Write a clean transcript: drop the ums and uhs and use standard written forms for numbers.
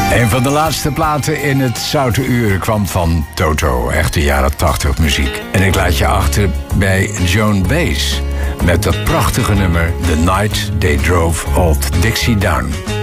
Een van de laatste platen in het Zoute Uur kwam van Toto, echte jaren 80 muziek. En ik laat je achter bij Joan Baez met dat prachtige nummer The Night They Drove Old Dixie Down.